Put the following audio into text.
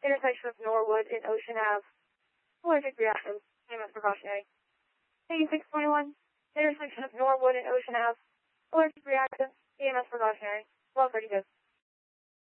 Intersection of Norwood and Ocean Ave. Allergic reaction. EMS precautionary. 8621. Intersection of Norwood and Ocean Ave. Allergic reaction. EMS precautionary. 1232.